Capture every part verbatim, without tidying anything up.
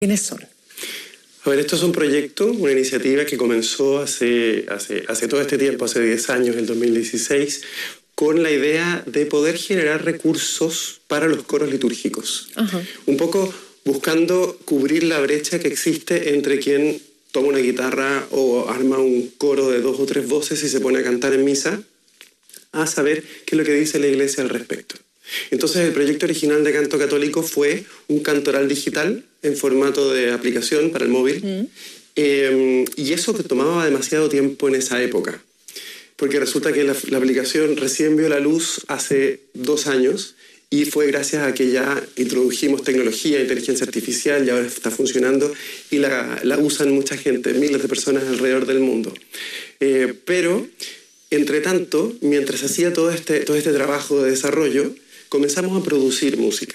¿Quiénes son? A ver, esto es un proyecto, una iniciativa que comenzó hace, hace, hace todo este tiempo, hace diez años, en dos mil dieciséis, con la idea de poder generar recursos para los coros litúrgicos. Ajá. Un poco buscando cubrir la brecha que existe entre quien toma una guitarra o arma un coro de dos o tres voces y se pone a cantar en misa, a saber qué es lo que dice la Iglesia al respecto. Entonces el proyecto original de Canto Católico fue un cantoral digital en formato de aplicación para el móvil, mm. eh, y eso que tomaba demasiado tiempo en esa época, porque resulta que la, la aplicación recién vio la luz hace dos años y fue gracias a que ya introdujimos tecnología, inteligencia artificial, y ahora está funcionando y la, la usan mucha gente, miles de personas alrededor del mundo. Eh, pero, entre tanto, mientras hacía todo este, todo este trabajo de desarrollo, comenzamos a producir música.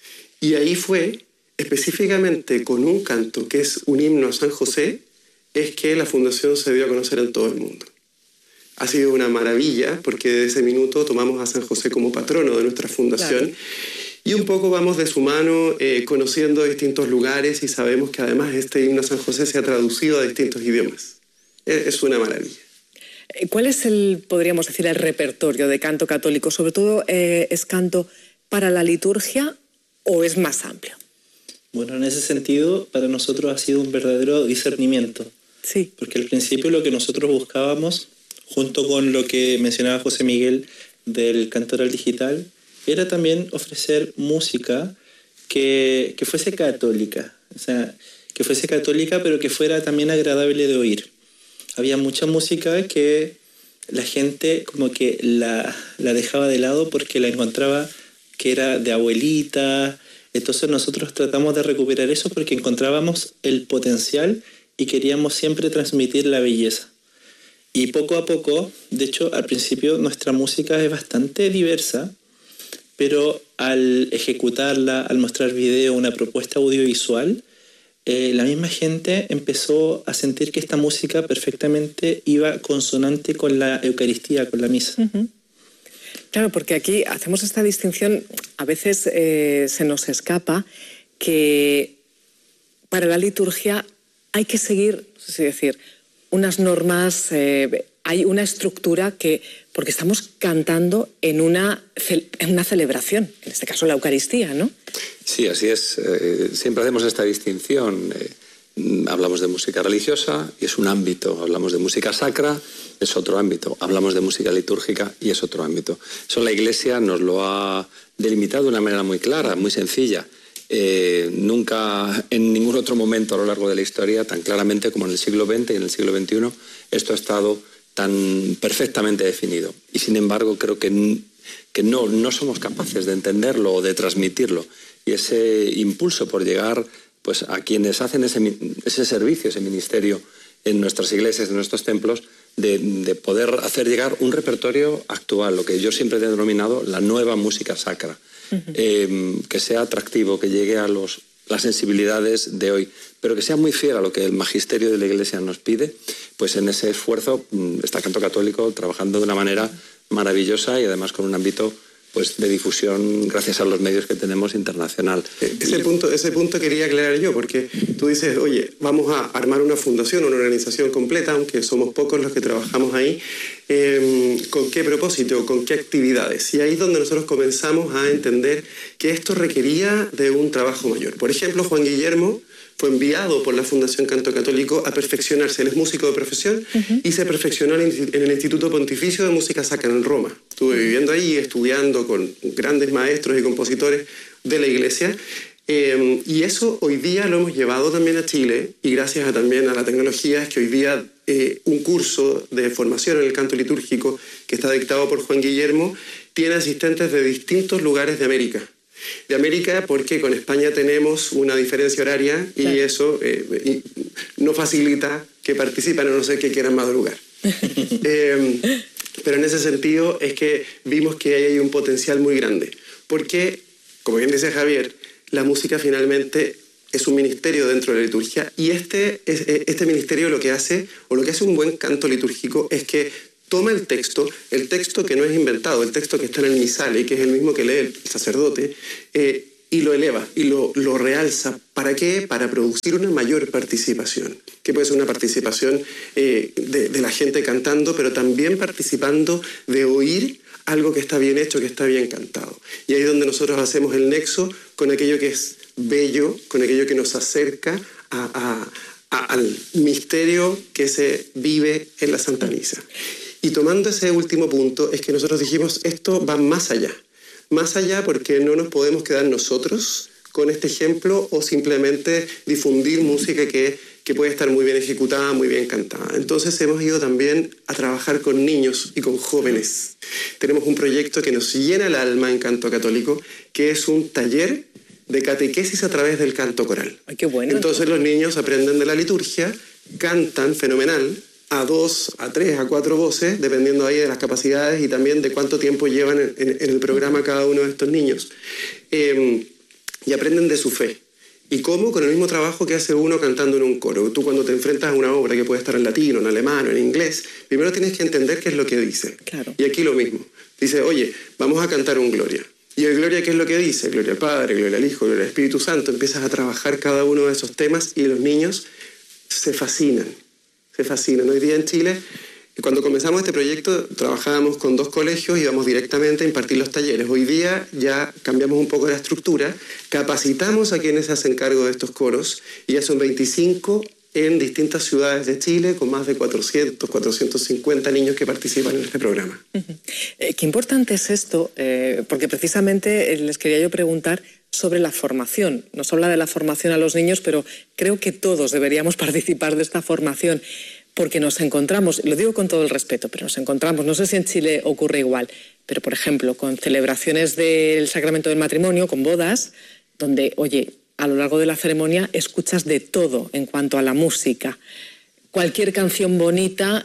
Y ahí fue, específicamente con un canto que es un himno a San José, es que la Fundación se dio a conocer en todo el mundo. Ha sido una maravilla, porque desde ese minuto tomamos a San José como patrono de nuestra fundación. Claro. Y un poco vamos de su mano eh, conociendo distintos lugares, y sabemos que además este himno a San José se ha traducido a distintos idiomas. Es, es una maravilla. ¿Cuál es el, podríamos decir, el repertorio de Canto Católico? Sobre todo, eh, ¿es canto para la liturgia o es más amplio? Bueno, en ese sentido, para nosotros ha sido un verdadero discernimiento. Sí. Porque al principio lo que nosotros buscábamos, junto con lo que mencionaba José Miguel del cantoral digital, era también ofrecer música que, que fuese católica. O sea, que fuese católica, pero que fuera también agradable de oír. Había mucha música que la gente como que la, la dejaba de lado porque la encontraba que era de abuelita. Entonces nosotros tratamos de recuperar eso porque encontrábamos el potencial y queríamos siempre transmitir la belleza. Y poco a poco, de hecho, al principio nuestra música es bastante diversa, pero al ejecutarla, al mostrar video, una propuesta audiovisual, Eh, la misma gente empezó a sentir que esta música perfectamente iba consonante con la Eucaristía, con la misa. Uh-huh. Claro, porque aquí hacemos esta distinción, a veces eh, se nos escapa que para la liturgia hay que seguir, es decir, unas normas, eh, hay una estructura que, porque estamos cantando en una, en una celebración, en este caso la Eucaristía, ¿no? Sí, así es. Eh, siempre hacemos esta distinción. Eh, hablamos de música religiosa y es un ámbito. Hablamos de música sacra, es otro ámbito. Hablamos de música litúrgica y es otro ámbito. Eso la Iglesia nos lo ha delimitado de una manera muy clara, muy sencilla. Eh, nunca en ningún otro momento a lo largo de la historia, tan claramente como en el siglo veinte y en el siglo veintiuno, esto ha estado tan perfectamente definido. Y sin embargo creo que, que no, no somos capaces de entenderlo o de transmitirlo. Y ese impulso por llegar pues, a quienes hacen ese, ese servicio, ese ministerio en nuestras iglesias, en nuestros templos, de, de poder hacer llegar un repertorio actual, lo que yo siempre he denominado la nueva música sacra. Uh-huh. eh, que sea atractivo, que llegue a los, las sensibilidades de hoy, pero que sea muy fiel a lo que el magisterio de la Iglesia nos pide. Pues en ese esfuerzo está Canto Católico trabajando de una manera maravillosa y además con un ámbito pues, de difusión gracias a los medios que tenemos internacional. Ese punto, ese punto quería aclarar yo, porque tú dices, oye, vamos a armar una fundación, una organización completa, aunque somos pocos los que trabajamos ahí. Eh, ¿Con qué propósito? ¿Con qué actividades? Y ahí es donde nosotros comenzamos a entender que esto requería de un trabajo mayor. Por ejemplo, Juan Guillermo fue enviado por la Fundación Canto Católico a perfeccionarse. Él es músico de profesión uh-huh. y se perfeccionó en el Instituto Pontificio de Música Sacra en Roma. Estuve viviendo ahí, estudiando con grandes maestros y compositores de la Iglesia. Eh, y eso hoy día lo hemos llevado también a Chile, y gracias a, también a la tecnología es que hoy día eh, un curso de formación en el canto litúrgico que está dictado por Juan Guillermo tiene asistentes de distintos lugares de América. De América porque con España tenemos una diferencia horaria y claro. eso eh, y no facilita que participen, a no ser que quieran madrugar. eh, pero en ese sentido es que vimos que ahí hay un potencial muy grande, porque, como bien dice Javier, la música finalmente es un ministerio dentro de la liturgia, y este, este ministerio lo que hace, o lo que hace un buen canto litúrgico, es que toma el texto, el texto que no es inventado, el texto que está en el misal y que es el mismo que lee el sacerdote, eh, y lo eleva y lo, lo realza. ¿Para qué? Para producir una mayor participación, que puede ser una participación eh, de, de la gente cantando, pero también participando de oír algo que está bien hecho, que está bien cantado. Y ahí es donde nosotros hacemos el nexo con aquello que es bello, con aquello que nos acerca a, a, a, al misterio que se vive en la Santa Misa. Y tomando ese último punto, es que nosotros dijimos, esto va más allá. Más allá porque no nos podemos quedar nosotros con este ejemplo o simplemente difundir música que, que puede estar muy bien ejecutada, muy bien cantada. Entonces hemos ido también a trabajar con niños y con jóvenes. Tenemos un proyecto que nos llena el alma en canto católico, que es un taller de catequesis a través del canto coral. Ay, qué bueno. Entonces los niños aprenden de la liturgia, cantan fenomenal, a dos, a tres, a cuatro voces, dependiendo ahí de las capacidades y también de cuánto tiempo llevan en, en, en el programa cada uno de estos niños. Eh, y aprenden de su fe. ¿Y cómo? Con el mismo trabajo que hace uno cantando en un coro. Tú cuando te enfrentas a una obra que puede estar en latino, en alemán o en inglés, primero tienes que entender qué es lo que dice. Claro. Y aquí lo mismo. Dice, oye, vamos a cantar un Gloria. ¿Y el Gloria qué es lo que dice? Gloria al Padre, Gloria al Hijo, Gloria al Espíritu Santo. Empiezas a trabajar cada uno de esos temas y los niños se fascinan. Se fascinan. Hoy día en Chile, cuando comenzamos este proyecto, trabajábamos con dos colegios y íbamos directamente a impartir los talleres. Hoy día ya cambiamos un poco la estructura, capacitamos a quienes se hacen cargo de estos coros y ya son veinticinco en distintas ciudades de Chile con más de cuatrocientos, cuatrocientos cincuenta niños que participan en este programa. Uh-huh. eh, qué importante es esto, eh, porque precisamente les quería yo preguntar sobre la formación. Nos habla de la formación a los niños, pero creo que todos deberíamos participar de esta formación. Porque nos encontramos, lo digo con todo el respeto, pero nos encontramos, no sé si en Chile ocurre igual, pero por ejemplo con celebraciones del sacramento del matrimonio, con bodas, donde, oye, a lo largo de la ceremonia escuchas de todo en cuanto a la música. Cualquier canción bonita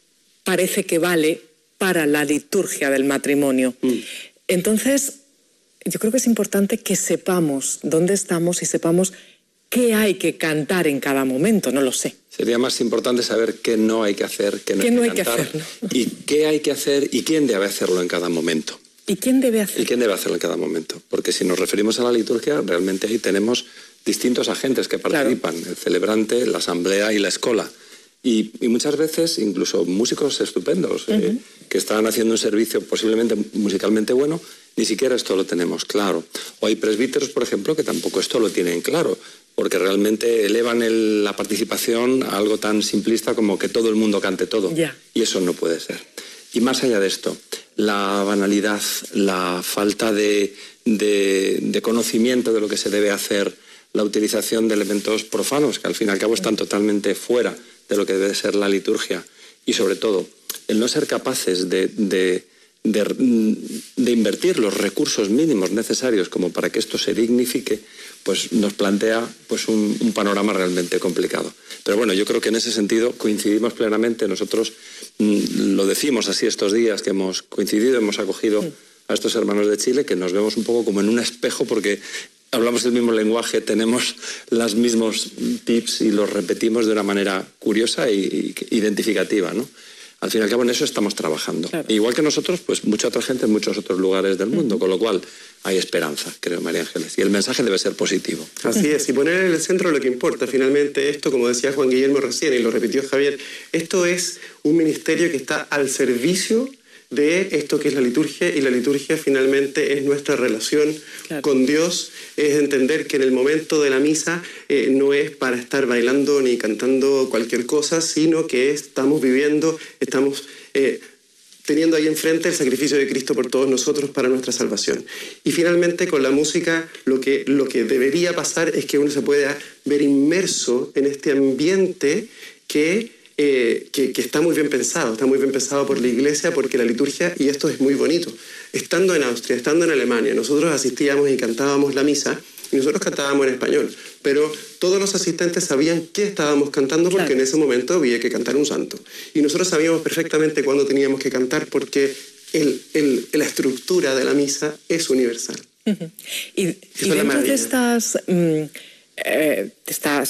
parece que vale para la liturgia del matrimonio. Mm. Entonces, yo creo que es importante que sepamos dónde estamos y sepamos qué hay que cantar en cada momento, no lo sé. Sería más importante saber qué no hay que hacer, qué no, ¿Qué hay, no que hay que cantar, hacer, ¿no? y qué hay que hacer y quién debe hacerlo en cada momento. ¿Y quién debe hacerlo? ¿Y quién debe hacerlo en cada momento? Porque si nos referimos a la liturgia, realmente ahí tenemos distintos agentes que participan, claro. El celebrante, la asamblea y la escola. Y, y muchas veces incluso músicos estupendos uh-huh. eh, que están haciendo un servicio posiblemente musicalmente bueno, ni siquiera esto lo tenemos claro. O hay presbíteros, por ejemplo, que tampoco esto lo tienen claro, porque realmente elevan el, la participación a algo tan simplista como que todo el mundo cante todo. Yeah. Y eso no puede ser. Y más allá de esto, la banalidad, la falta de, de, de conocimiento de lo que se debe hacer, la utilización de elementos profanos, que al fin y al cabo están totalmente fuera de lo que debe ser la liturgia, y sobre todo, el no ser capaces de, de, de, de invertir los recursos mínimos necesarios como para que esto se dignifique, pues nos plantea pues un, un panorama realmente complicado. Pero bueno, yo creo que en ese sentido coincidimos plenamente. Nosotros mmm, lo decimos así estos días que hemos coincidido, hemos acogido a estos hermanos de Chile, que nos vemos un poco como en un espejo porque hablamos el mismo lenguaje, tenemos los mismos tips y los repetimos de una manera curiosa e identificativa, ¿no? Al fin y al cabo en eso estamos trabajando. Claro. Igual que nosotros, pues mucha otra gente en muchos otros lugares del mundo, uh-huh. con lo cual hay esperanza, creo, María Ángeles, y el mensaje debe ser positivo. Así es, y poner en el centro lo que importa. Finalmente esto, como decía Juan Guillermo recién, y lo repitió Javier, esto es un ministerio que está al servicio de esto que es la liturgia, y la liturgia finalmente es nuestra relación claro. con Dios, es entender que en el momento de la misa eh, no es para estar bailando ni cantando cualquier cosa, sino que estamos viviendo, estamos eh, teniendo ahí enfrente el sacrificio de Cristo por todos nosotros para nuestra salvación. Y finalmente con la música lo que, lo que debería pasar es que uno se pueda ver inmerso en este ambiente que Eh, que, que está muy bien pensado, está muy bien pensado por la Iglesia, porque la liturgia, y esto es muy bonito, estando en Austria, estando en Alemania, nosotros asistíamos y cantábamos la misa, y nosotros cantábamos en español, pero todos los asistentes sabían qué estábamos cantando porque claro. en ese momento había que cantar un santo. Y nosotros sabíamos perfectamente cuándo teníamos que cantar porque el, el, la estructura de la misa es universal. Uh-huh. Y, y dentro de estas, mm, eh, de estas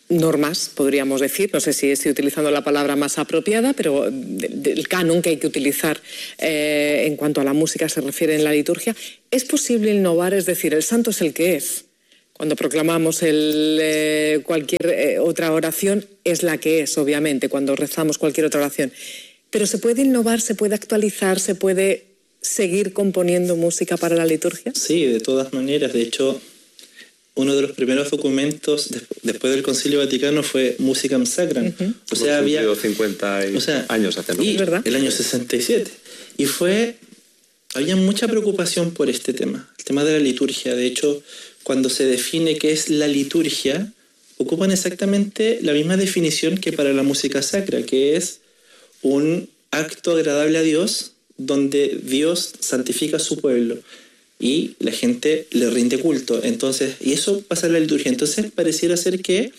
normas, podríamos decir, no sé si estoy utilizando la palabra más apropiada, pero del canon que hay que utilizar eh, en cuanto a la música se refiere en la liturgia. ¿Es posible innovar? Es decir, el santo es el que es. Cuando proclamamos el, eh, cualquier eh, otra oración, es la que es, obviamente, cuando rezamos cualquier otra oración. Pero se puede innovar, se puede actualizar, se puede seguir componiendo música para la liturgia. Sí, de todas maneras. De hecho, uno de los primeros documentos de, después del Concilio Vaticano fue Musicam Sacram. Uh-huh. O sea, había cincuenta o sea, años hace, ¿no? Y, ¿verdad? El año sesenta y siete. Y fue, había mucha preocupación por este tema, el tema de la liturgia. De hecho, cuando se define qué es la liturgia, ocupan exactamente la misma definición que para la música sacra, que es un acto agradable a Dios, donde Dios santifica a su pueblo y la gente le rinde culto. Entonces, y eso pasa en la liturgia. Entonces pareciera ser que,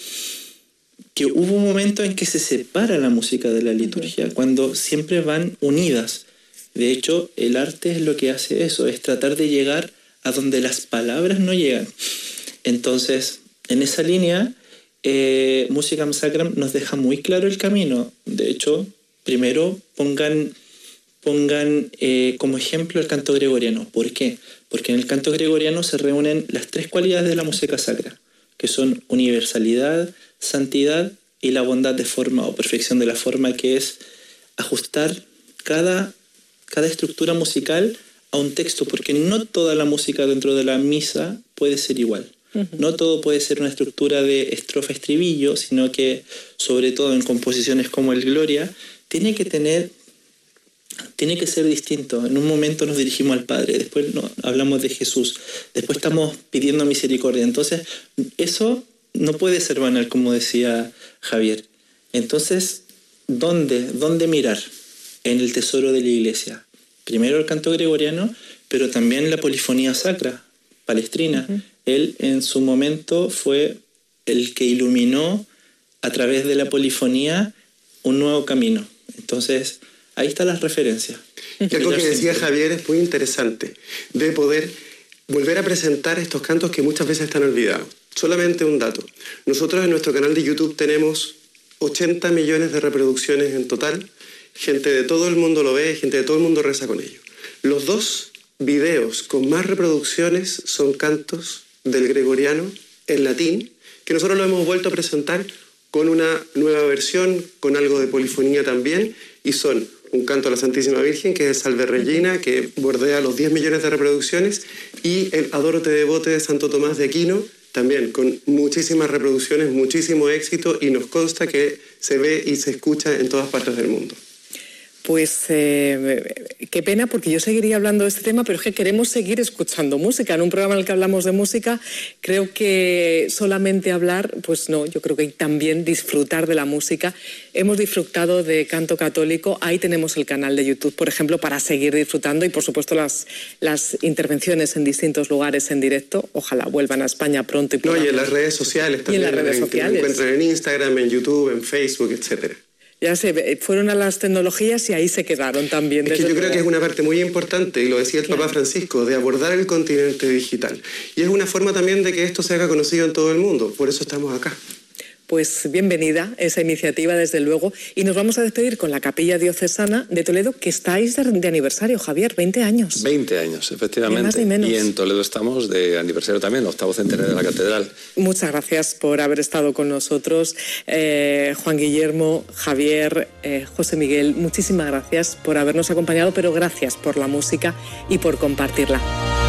que hubo un momento en que se separa la música de la liturgia, cuando siempre van unidas. De hecho, el arte es lo que hace eso, es tratar de llegar a donde las palabras no llegan. Entonces, en esa línea, eh, Musicam Sacram nos deja muy claro el camino. De hecho, primero pongan, pongan eh, como ejemplo el canto gregoriano. ¿Por qué? Porque en el canto gregoriano se reúnen las tres cualidades de la música sacra, que son universalidad, santidad y la bondad de forma o perfección de la forma, que es ajustar cada, cada estructura musical a un texto, porque no toda la música dentro de la misa puede ser igual. Uh-huh. No todo puede ser una estructura de estrofa-estribillo, sino que, sobre todo en composiciones como el Gloria, tiene que tener, tiene que ser distinto. En un momento nos dirigimos al Padre, después no, hablamos de Jesús, después estamos pidiendo misericordia. Entonces, eso no puede ser banal, como decía Javier. Entonces, ¿dónde, dónde mirar? En el tesoro de la Iglesia. Primero el canto gregoriano, pero también la polifonía sacra, palestrina. Uh-huh. Él en su momento fue el que iluminó a través de la polifonía un nuevo camino. Entonces, ahí están las referencias. Y algo que decía Javier es muy interesante, de poder volver a presentar estos cantos que muchas veces están olvidados. Solamente un dato. Nosotros en nuestro canal de YouTube tenemos ochenta millones de reproducciones en total. Gente de todo el mundo lo ve, gente de todo el mundo reza con ello. Los dos videos con más reproducciones son cantos del gregoriano en latín, que nosotros lo hemos vuelto a presentar con una nueva versión, con algo de polifonía también, y son un canto a la Santísima Virgen, que es el Salve Regina, que bordea los diez millones de reproducciones, y el Adoro te devote de Santo Tomás de Aquino, también con muchísimas reproducciones, muchísimo éxito, y nos consta que se ve y se escucha en todas partes del mundo. Pues eh, qué pena, porque yo seguiría hablando de este tema, pero es que queremos seguir escuchando música. En un programa en el que hablamos de música, creo que solamente hablar, pues no, yo creo que también disfrutar de la música. Hemos disfrutado de canto católico, ahí tenemos el canal de YouTube, por ejemplo, para seguir disfrutando, y por supuesto las, las intervenciones en distintos lugares en directo. Ojalá vuelvan a España pronto. Y, no, y en las redes sociales también. Y en las redes sociales. Me encuentran en Instagram, en YouTube, en Facebook, etcétera. Ya sé, fueron a las tecnologías y ahí se quedaron también. Es que yo creo que es una parte muy importante, y lo decía el claro. Papa Francisco, de abordar el continente digital. Y es una forma también de que esto se haga conocido en todo el mundo, por eso estamos acá. Pues bienvenida esa iniciativa, desde luego. Y nos vamos a despedir con la Capilla Diocesana de Toledo, que estáis de aniversario, Javier, veinte años. veinte años, efectivamente. Ni más ni menos. Y en Toledo estamos de aniversario también, octavo centenario de la Catedral. Muchas gracias por haber estado con nosotros, eh, Juan Guillermo, Javier, eh, José Miguel. Muchísimas gracias por habernos acompañado, pero gracias por la música y por compartirla.